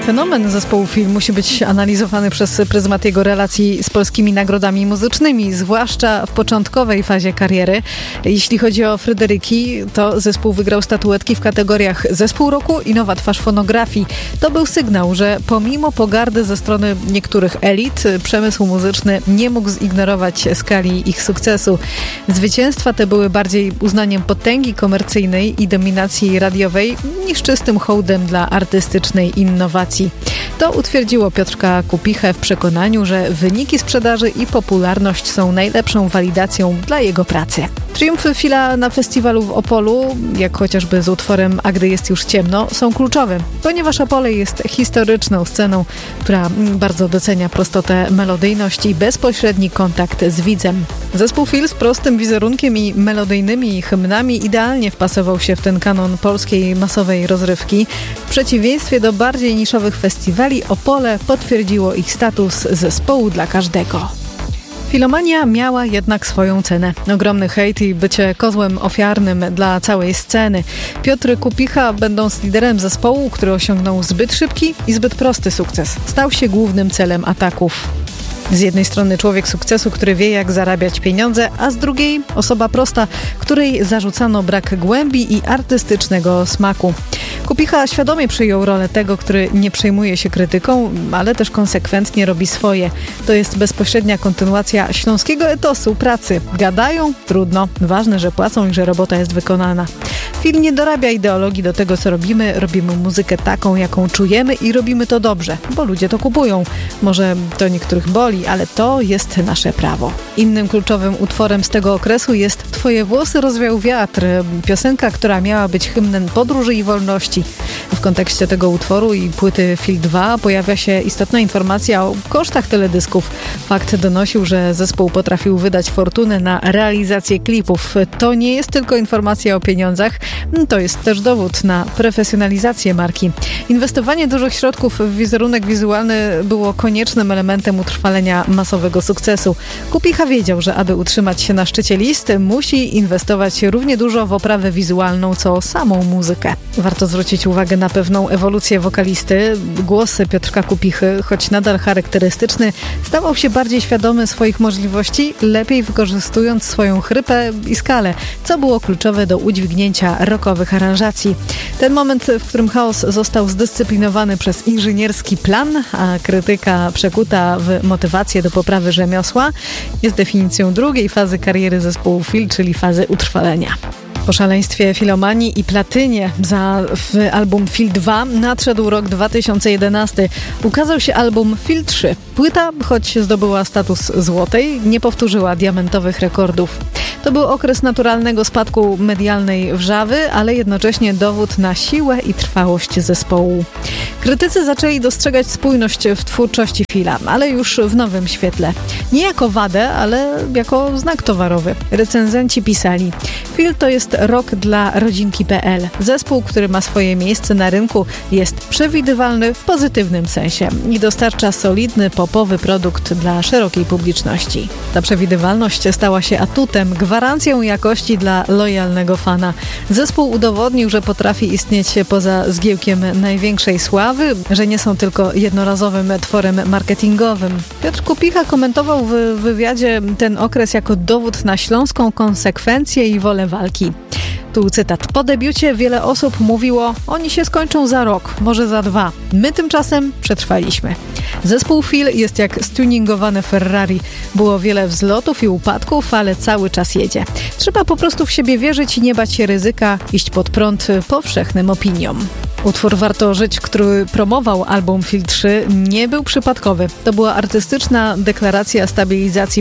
Fenomen zespołu Phil musi być analizowany przez pryzmat jego relacji z polskimi nagrodami muzycznymi, zwłaszcza w początkowej fazie kariery. Jeśli chodzi o Fryderyki, to zespół wygrał statuetki w kategoriach Zespół Roku i Nowa Twarz Fonografii. To był sygnał, że pomimo pogardy ze strony niektórych elit, przemysł muzyczny nie mógł zignorować skali ich sukcesu. Zwycięstwa te były bardziej uznaniem potęgi komercyjnej i dominacji radiowej niż czystym hołdem dla artystycznej innowacji. To utwierdziło Piotrka Kupichę w przekonaniu, że wyniki sprzedaży i popularność są najlepszą walidacją dla jego pracy. Triumfy Phila na festiwalu w Opolu, jak chociażby z utworem A gdy jest już ciemno, są kluczowe, ponieważ Opole jest historyczną sceną, która bardzo docenia prostotę, melodyjność i bezpośredni kontakt z widzem. Zespół Phil z prostym wizerunkiem i melodyjnymi hymnami idealnie wpasował się w ten kanon polskiej masowej rozrywki. W przeciwieństwie do bardziej niszowych festiwali, Opole potwierdziło ich status zespołu dla każdego. Filomania miała jednak swoją cenę. Ogromny hejt i bycie kozłem ofiarnym dla całej sceny. Piotr Kupicha, będąc liderem zespołu, który osiągnął zbyt szybki i zbyt prosty sukces, stał się głównym celem ataków. Z jednej strony człowiek sukcesu, który wie, jak zarabiać pieniądze, a z drugiej osoba prosta, której zarzucano brak głębi i artystycznego smaku. Kupicha świadomie przyjął rolę tego, który nie przejmuje się krytyką, ale też konsekwentnie robi swoje. To jest bezpośrednia kontynuacja śląskiego etosu pracy. Gadają? Trudno. Ważne, że płacą i że robota jest wykonana. Film nie dorabia ideologii do tego, co robimy. Robimy muzykę taką, jaką czujemy i robimy to dobrze, bo ludzie to kupują. Może to niektórych boli, ale to jest nasze prawo. Innym kluczowym utworem z tego okresu jest Twoje włosy rozwiał wiatr, piosenka, która miała być hymnem podróży i wolności. W kontekście tego utworu i płyty Phil 2 pojawia się istotna informacja o kosztach teledysków. Fakt donosił, że zespół potrafił wydać fortunę na realizację klipów. To nie jest tylko informacja o pieniądzach, to jest też dowód na profesjonalizację marki. Inwestowanie dużych środków w wizerunek wizualny było koniecznym elementem utrwalenia masowego sukcesu. Kupicha wiedział, że aby utrzymać się na szczycie listy, musi inwestować równie dużo w oprawę wizualną, co samą muzykę. Warto zwrócić uwagę na pewną ewolucję wokalisty. Głos Piotrka Kupichy, choć nadal charakterystyczny, stawał się bardziej świadomy swoich możliwości, lepiej wykorzystując swoją chrypę i skalę, co było kluczowe do udźwignięcia rockowych aranżacji. Ten moment, w którym chaos został zdyscyplinowany przez inżynierski plan, a krytyka przekuta w motywację do poprawy rzemiosła, jest definicją drugiej fazy kariery zespołu Phil, czyli fazy utrwalenia. Po szaleństwie filomanii i platynie za album Phil 2 nadszedł rok 2011. Ukazał się album Phil 3. Płyta, choć zdobyła status złotej, nie powtórzyła diamentowych rekordów. To był okres naturalnego spadku medialnej wrzawy, ale jednocześnie dowód na siłę i trwałość zespołu. Krytycy zaczęli dostrzegać spójność w twórczości Phila, ale już w nowym świetle. Nie jako wadę, ale jako znak towarowy. Recenzenci pisali: Phil to jest rok dla rodzinki.pl. Zespół, który ma swoje miejsce na rynku, jest przewidywalny w pozytywnym sensie i dostarcza solidny, popowy produkt dla szerokiej publiczności. Ta przewidywalność stała się atutem, gwarancją jakości dla lojalnego fana. Zespół udowodnił, że potrafi istnieć poza zgiełkiem największej sławy, że nie są tylko jednorazowym tworem marketingowym. Piotr Kupicha komentował w wywiadzie ten okres jako dowód na śląską konsekwencję i wolę walki. Tu cytat. Po debiucie wiele osób mówiło: oni się skończą za rok, może za 2. My tymczasem przetrwaliśmy. Zespół Phil jest jak stuningowane Ferrari. Było wiele wzlotów i upadków, ale cały czas jedzie. Trzeba po prostu w siebie wierzyć i nie bać się ryzyka, iść pod prąd powszechnym opiniom. Utwór Warto żyć, który promował album Phil 3, nie był przypadkowy. To była artystyczna deklaracja stabilizacji